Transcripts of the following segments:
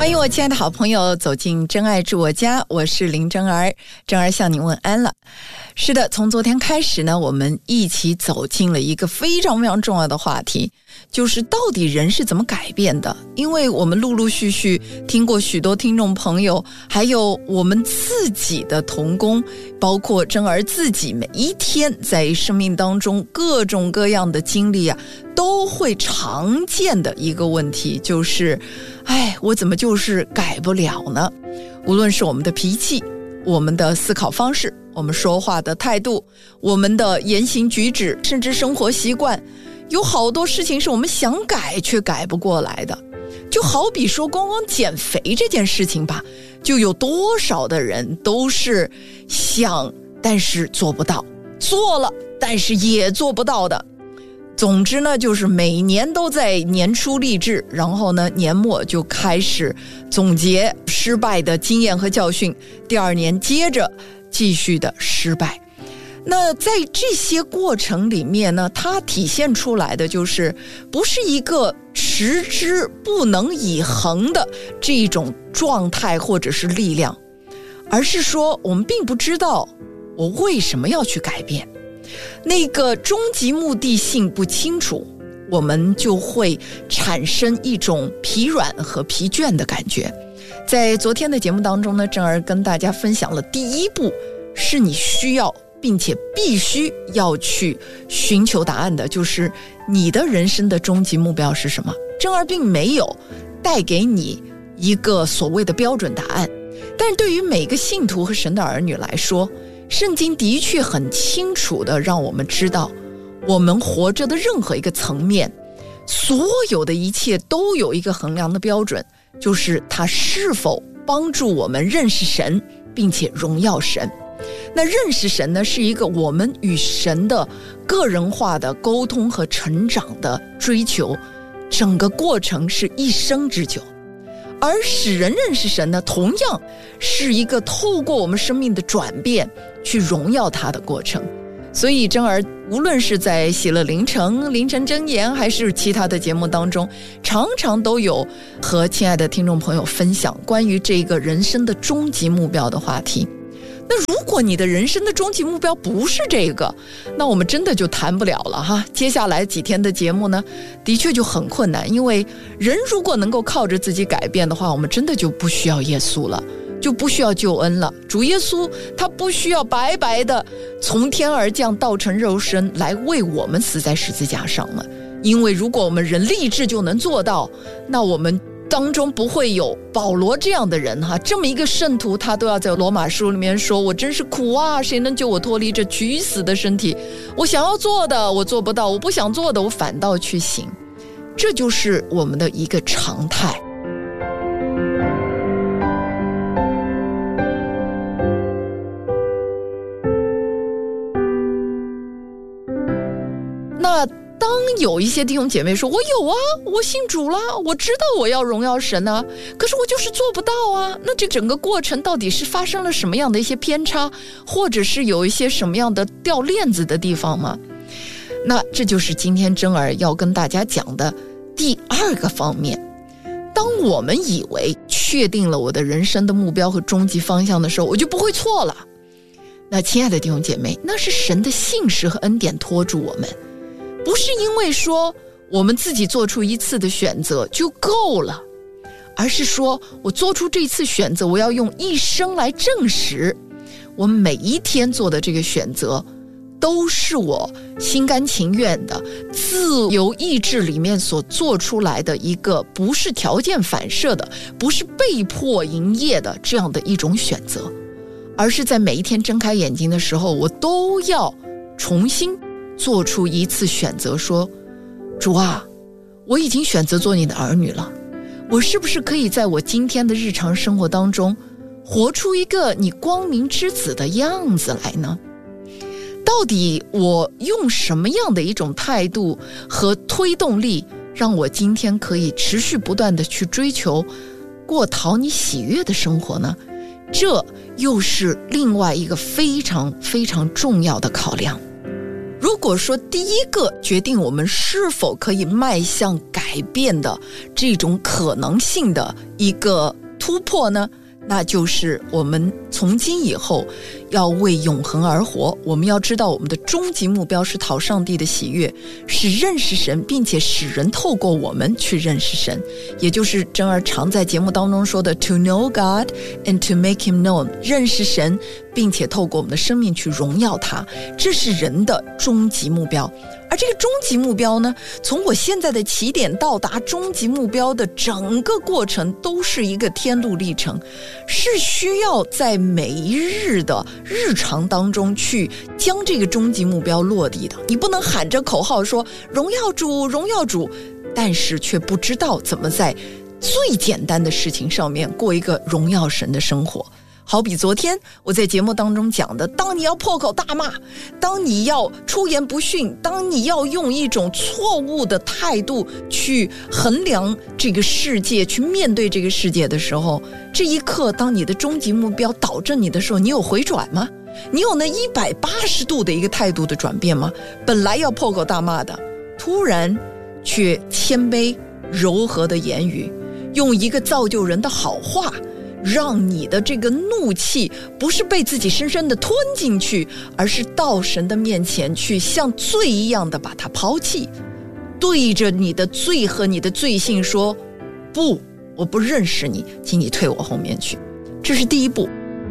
欢迎我亲爱的好朋友走进真爱住我家，我是林真儿，真儿向您问安了。是的，从昨天开始呢，我们一起走进了一个非常非常重要的话题，就是到底人是怎么改变的。因为我们陆陆续续听过许多听众朋友，还有我们自己的同工，包括真儿自己，每一天在生命当中各种各样的经历啊，都会常见的一个问题，就是我怎么就是改不了呢？无论是我们的脾气，我们的思考方式，我们说话的态度，我们的言行举止，甚至生活习惯，有好多事情是我们想改却改不过来的。就好比说光减肥这件事情吧，就有多少的人都是想但是做不到，做了但是也做不到的。总之呢，就是每年都在年初立志，然后呢年末就开始总结失败的经验和教训，第二年接着继续的失败。那在这些过程里面呢，它体现出来的就是不是一个持之不能以恒的这种状态或者是力量，而是说我们并不知道我为什么要去改变，那个终极目的性不清楚，我们就会产生一种疲软和疲倦的感觉。在昨天的节目当中呢，正儿跟大家分享了第一步是你需要并且必须要去寻求答案的，就是你的人生的终极目标是什么。正儿并没有带给你一个所谓的标准答案，但是对于每个信徒和神的儿女来说，圣经的确很清楚地让我们知道，我们活着的任何一个层面，所有的一切都有一个衡量的标准，就是它是否帮助我们认识神并且荣耀神。那认识神呢，是一个我们与神的个人化的沟通和成长的追求，整个过程是一生之久。而使人认识神呢，同样是一个透过我们生命的转变去荣耀他的过程。所以真儿无论是在喜乐凌晨箴言还是其他的节目当中，常常都有和亲爱的听众朋友分享关于这个人生的终极目标的话题。那如果你的人生的终极目标不是这个，那我们真的就谈不了了哈。接下来几天的节目呢，的确就很困难，因为人如果能够靠着自己改变的话，我们真的就不需要耶稣了，就不需要救恩了。主耶稣他不需要白白的从天而降道成肉身来为我们死在十字架上了，因为如果我们人立志就能做到，那我们当中不会有保罗这样的人哈，这么一个圣徒，他都要在罗马书里面说，我真是苦啊，谁能救我脱离这取死的身体？我想要做的我做不到，我不想做的我反倒去行。这就是我们的一个常态。那当有一些弟兄姐妹说，我有啊，我信主了，我知道我要荣耀神啊，可是我就是做不到啊，那这整个过程到底是发生了什么样的一些偏差，或者是有一些什么样的掉链子的地方吗？那这就是今天真儿要跟大家讲的第二个方面。当我们以为确定了我的人生的目标和终极方向的时候，我就不会错了。那亲爱的弟兄姐妹，那是神的信实和恩典拖住我们，不是因为说我们自己做出一次的选择就够了，而是说我做出这次选择，我要用一生来证实我每一天做的这个选择都是我心甘情愿的自由意志里面所做出来的一个不是条件反射的，不是被迫营业的这样的一种选择，而是在每一天睁开眼睛的时候，我都要重新做出一次选择，说主啊，我已经选择做你的儿女了，我是不是可以在我今天的日常生活当中活出一个你光明之子的样子来呢？到底我用什么样的一种态度和推动力，让我今天可以持续不断的去追求过讨你喜悦的生活呢？这又是另外一个非常非常重要的考量。 如果说第一个决定我们是否可以迈向改变的这种可能性的一个突破呢，那就是我们从今以后要为永恒而活。我们要知道我们的终极目标是讨上帝的喜悦，是认识神，并且使人透过我们去认识神，也就是珍儿常在节目当中说的 To know God and to make him known， 认识神并且透过我们的生命去荣耀他，这是人的终极目标。而这个终极目标呢，从我现在的起点到达终极目标的整个过程都是一个天路历程，是需要在每一日的日常当中去将这个终极目标落地的。你不能喊着口号说荣耀主荣耀主，但是却不知道怎么在最简单的事情上面过一个荣耀神的生活。好比昨天我在节目当中讲的，当你要破口大骂，当你要出言不逊，当你要用一种错误的态度去衡量这个世界，去面对这个世界的时候，这一刻当你的终极目标导正你的时候，你有回转吗？你有那180度的一个态度的转变吗？本来要破口大骂的，突然却谦卑柔和的言语，用一个造就人的好话，让你的这个怒气不是被自己深深的吞进去，而是到神的面前去像罪一样的把它抛弃，对着你的罪和你的罪性说，不，我不认识你，请你退我后面去。这是第一步。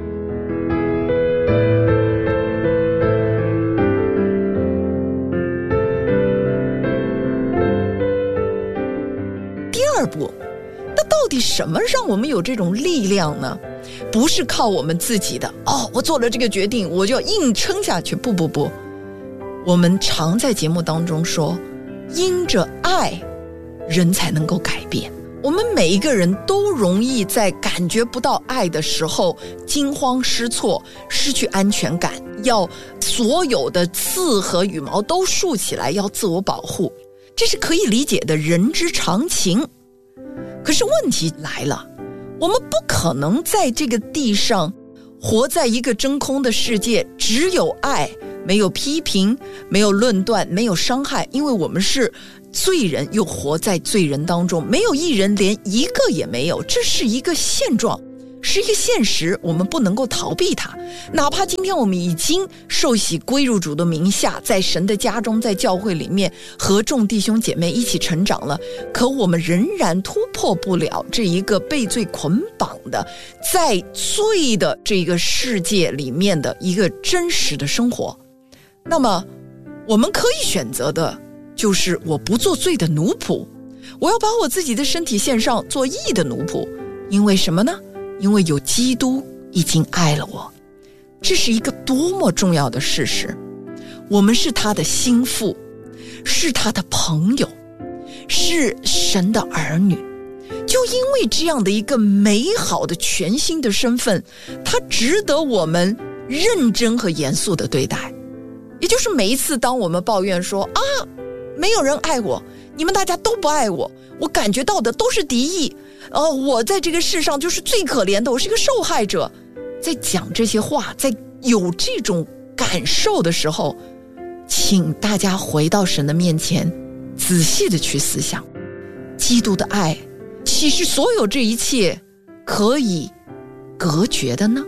第二步，那到底什么让我们有这种力量呢？不是靠我们自己的我做了这个决定我就要硬撑下去，不，我们常在节目当中说，因着爱人才能够改变。我们每一个人都容易在感觉不到爱的时候惊慌失措，失去安全感，要所有的刺和羽毛都竖起来，要自我保护，这是可以理解的人之常情。可是问题来了，我们不可能在这个地上活在一个真空的世界，只有爱，没有批评，没有论断，没有伤害，因为我们是罪人，又活在罪人当中，没有一人，连一个也没有，这是一个现状，是一个现实，我们不能够逃避它。哪怕今天我们已经受洗归入主的名下，在神的家中，在教会里面和众弟兄姐妹一起成长了，可我们仍然突破不了这一个被罪捆绑的，在罪的这个世界里面的一个真实的生活。那么我们可以选择的就是我不做罪的奴仆，我要把我自己的身体献上做义的奴仆。因为什么呢？因为有基督已经爱了我，这是一个多么重要的事实。我们是他的心腹，是他的朋友，是神的儿女。就因为这样的一个美好的全新的身份，它值得我们认真和严肃的对待。也就是每一次当我们抱怨说没有人爱我，你们大家都不爱我，我感觉到的都是敌意，我在这个世上就是最可怜的，我是一个受害者，在讲这些话，在有这种感受的时候，请大家回到神的面前，仔细的去思想，基督的爱岂是所有这一切可以隔绝的呢？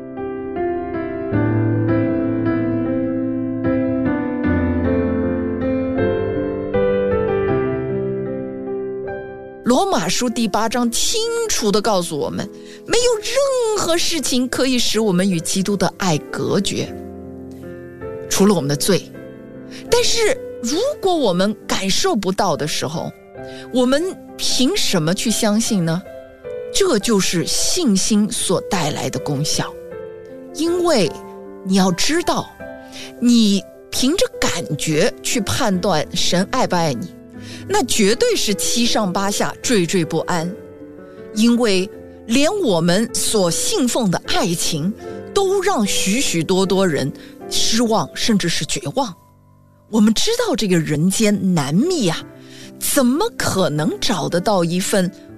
罗马书第8章清楚地告诉我们，没有任何事情可以使我们与基督的爱隔绝，除了我们的罪。但是如果我们感受不到的时候，我们凭什么去相信呢？这就是信心所带来的功效。因为你要知道，你凭着感觉去判断神爱不爱你，那绝对是七上八下，惴惴不安。因为连我们所信奉的爱情都让许许多多人失望，甚至是绝望。我们知道这个人间难觅啊，怎么可能找得到一份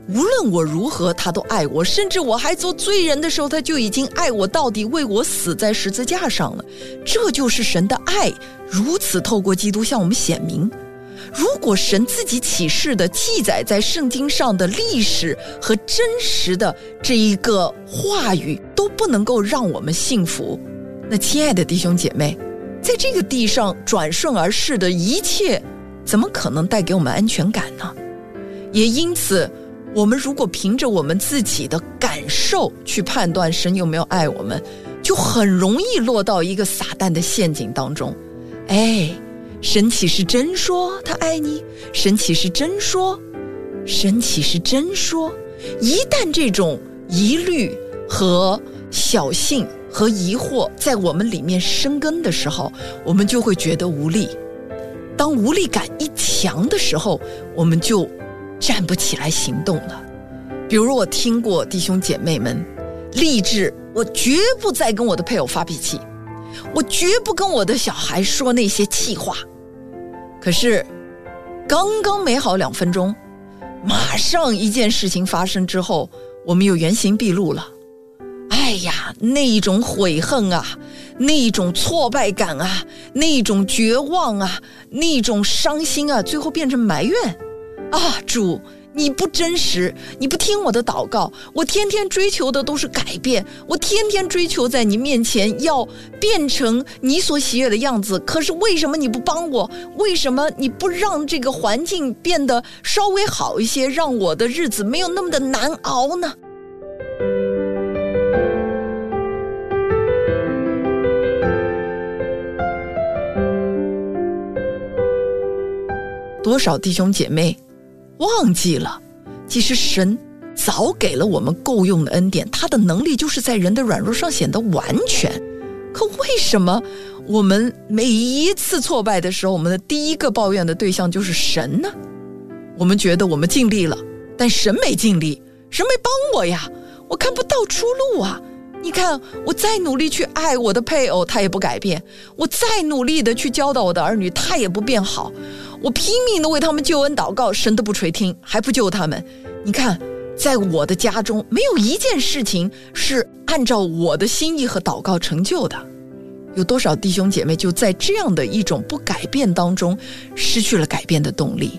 无论我如何他都爱我，甚至我还做罪人的时候他就已经爱我到底，为我死在十字架上了。这就是神的爱如此透过基督向我们显明。如果神自己启示的记载在圣经上的历史和真实的这一个话语都不能够让我们信服，那亲爱的弟兄姐妹，在这个地上转瞬而逝的一切怎么可能带给我们安全感呢？也因此我们如果凭着我们自己的感受去判断神有没有爱我们，就很容易落到一个撒旦的陷阱当中。神岂是真说他爱你？神岂是真说？神岂是真说？一旦这种疑虑和小信和疑惑在我们里面生根的时候，我们就会觉得无力。当无力感一强的时候，我们就站不起来行动了。比如我听过弟兄姐妹们立志，我绝不再跟我的配偶发脾气，我绝不跟我的小孩说那些气话。可是刚刚没好2分钟，马上一件事情发生之后，我们又原形毕露了。那一种悔恨啊，那一种挫败感啊，那一种绝望啊，那一种伤心啊，最后变成埋怨啊，主你不真实，你不听我的祷告，我天天追求的都是改变，我天天追求在你面前要变成你所喜悦的样子，可是为什么你不帮我？为什么你不让这个环境变得稍微好一些，让我的日子没有那么的难熬呢？多少弟兄姐妹忘记了，其实神早给了我们够用的恩典，他的能力就是在人的软弱上显得完全。可为什么我们每一次挫败的时候，我们的第一个抱怨的对象就是神呢？我们觉得我们尽力了，但神没尽力，神没帮我呀，我看不到出路啊。你看我再努力去爱我的配偶，他也不改变，我再努力的去教导我的儿女，他也不变好，我拼命的为他们救恩祷告，神都不垂听，还不救他们。你看在我的家中没有一件事情是按照我的心意和祷告成就的。有多少弟兄姐妹就在这样的一种不改变当中失去了改变的动力。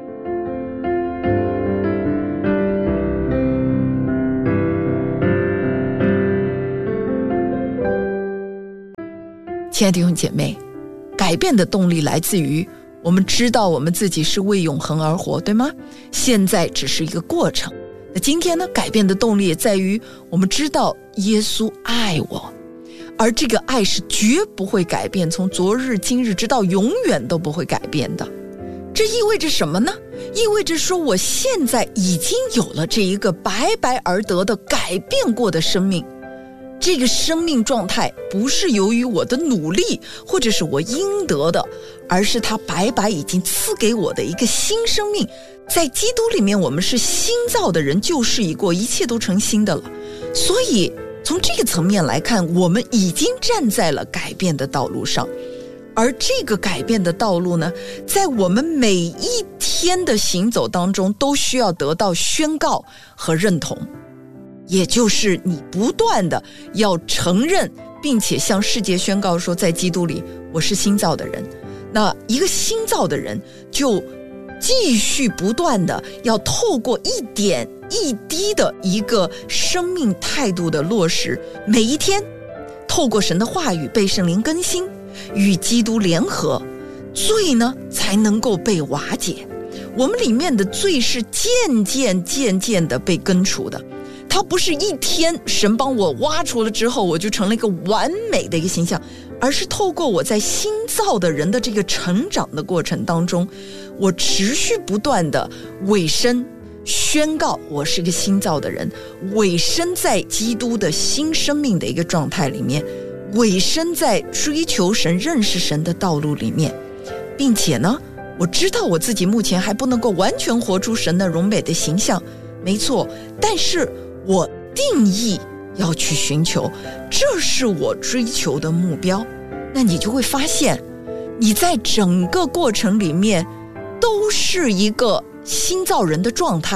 亲爱的弟兄姐妹，改变的动力来自于我们知道我们自己是为永恒而活，对吗？现在只是一个过程。那今天呢，改变的动力也在于我们知道耶稣爱我，而这个爱是绝不会改变，从昨日今日直到永远都不会改变的。这意味着什么呢？意味着说我现在已经有了这一个白白而得的改变过的生命。这个生命状态不是由于我的努力或者是我应得的，而是他白白已经赐给我的一个新生命。在基督里面我们是新造的人，旧事已过，一切都成新的了。所以从这个层面来看，我们已经站在了改变的道路上。而这个改变的道路呢，在我们每一天的行走当中都需要得到宣告和认同，也就是你不断的要承认并且向世界宣告说，在基督里我是新造的人。那一个新造的人就继续不断的要透过一点一滴的一个生命态度的落实，每一天透过神的话语被圣灵更新，与基督联合，罪呢才能够被瓦解。我们里面的罪是渐渐的被根除的，它不是一天神帮我挖除了之后我就成了一个完美的一个形象，而是透过我在新造的人的这个成长的过程当中，我持续不断的委身宣告我是个新造的人，委身在基督的新生命的一个状态里面，委身在追求神认识神的道路里面，并且呢我知道我自己目前还不能够完全活出神的荣美的形象，没错，但是我定义要去寻求，这是我追求的目标。那你就会发现你在整个过程里面都是一个新造人的状态，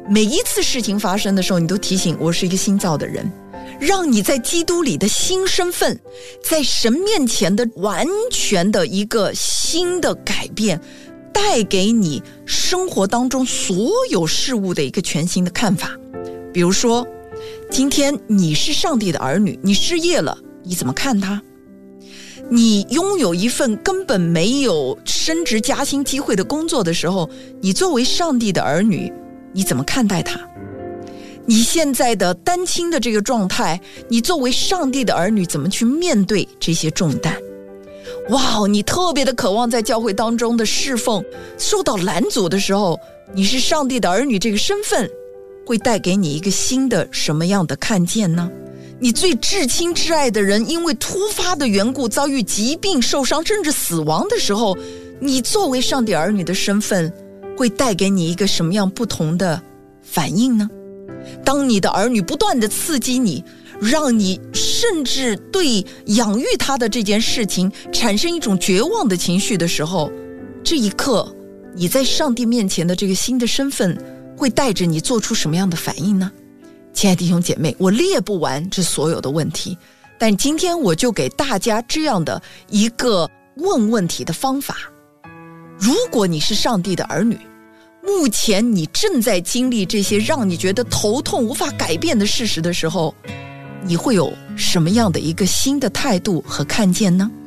每一次事情发生的时候，你都提醒我是一个新造的人，让你在基督里的新身份，在神面前的完全的一个新的改变，带给你生活当中所有事物的一个全新的看法。比如说，今天你是上帝的儿女，你失业了，你怎么看他？你拥有一份根本没有升职加薪机会的工作的时候，你作为上帝的儿女，你怎么看待他？你现在的单亲的这个状态，你作为上帝的儿女怎么去面对这些重担？哇，你特别的渴望在教会当中的侍奉受到拦阻的时候，你是上帝的儿女这个身份会带给你一个新的什么样的看见呢？你最至亲至爱的人因为突发的缘故遭遇疾病受伤甚至死亡的时候，你作为上帝儿女的身份会带给你一个什么样不同的反应呢？当你的儿女不断的刺激你，让你甚至对养育他的这件事情产生一种绝望的情绪的时候，这一刻你在上帝面前的这个新的身份会带着你做出什么样的反应呢？亲爱的弟兄姐妹，我列不完这所有的问题，但今天我就给大家这样的一个问问题的方法。如果你是上帝的儿女，目前你正在经历这些让你觉得头痛无法改变的事实的时候，你会有什么样的一个新的态度和看见呢？